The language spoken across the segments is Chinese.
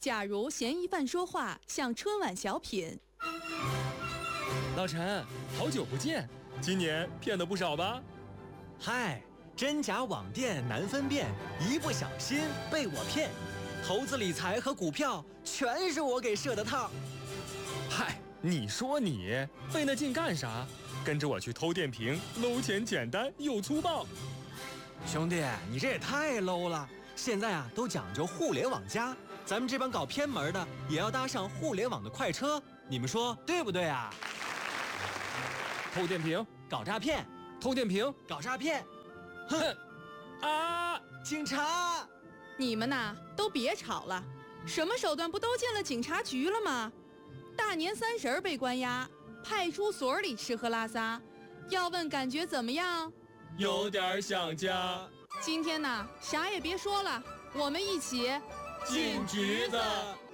假如嫌疑犯说话像春晚小品。 老陈，好久不见，今年骗得不少吧？ 嗨，真假网店难分辨，一不小心被我骗。投资理财和股票全是我给设的套。 嗨，你说你费那劲干啥？跟着我去偷电瓶，搂钱简单又粗暴。 兄弟，你这也太 low 了！现在啊，都讲究互联网加，咱们这帮搞偏门的也要搭上互联网的快车，你们说对不对啊？ 偷电瓶， 搞诈骗， 偷电瓶， 搞诈骗， 哼！啊！ 警察！ 你们呐，都别吵了，什么手段不都进了警察局了吗？大年30被关押，派出所里吃喝拉撒，要问感觉怎么样？ 有点想家。 今天呢，啥也别说了，我们一起进局子。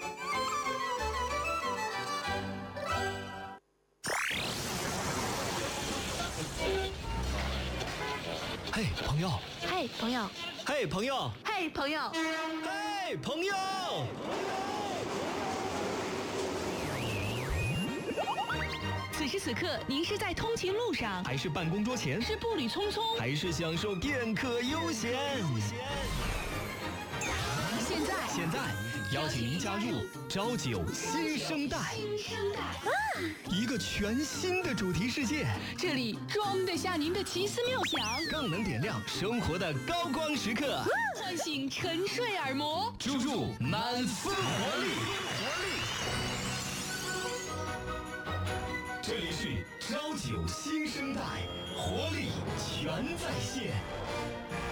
嘿，朋友！ 嘿，朋友！ 嘿，朋友！ 嘿，朋友！ 嘿，朋友！ 此时此刻，您是在通勤路上， 还是办公桌前？ 是步履匆匆， 还是享受片刻悠闲？现在，邀请您加入朝九新生代，一个全新的主题世界， 这里装得下您的奇思妙想， 更能点亮生活的高光时刻， 唤醒沉睡耳膜， 注入满分活力。这里是朝九新生代，活力全在线。